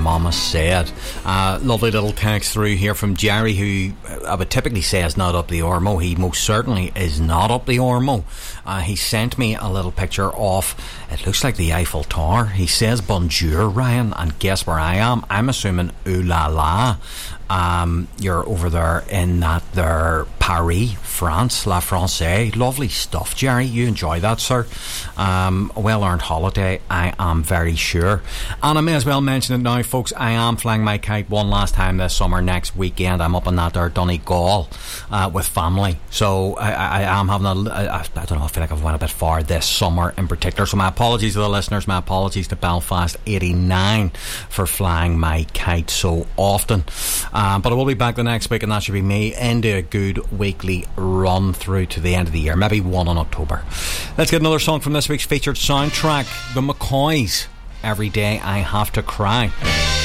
mama said. Lovely little text through here from Jerry, who I would typically say is not up the Ormo. He most certainly is not up the Ormo. He sent me a little picture of, it looks like the Eiffel Tower. He says bonjour, Ryan, and guess where I am? I'm assuming ooh la la. You're over there in that there Paris, France, La Francais. Lovely stuff, Jerry. You enjoy that, sir. A well-earned holiday, I am very sure. And I may as well mention it now, folks. I am flying my kite one last time this summer. Next weekend I'm up in that there Donegal with family. So I am having I don't know, I feel like I've went a bit far this summer in particular. So my apologies to the listeners. My apologies to Belfast 89 for flying my kite so often. But I will be back the next week, and that should be me into a good weekly run through to the end of the year, maybe one in October. Let's get another song from this week's featured soundtrack, The McCoys, Every Day I Have to Cry.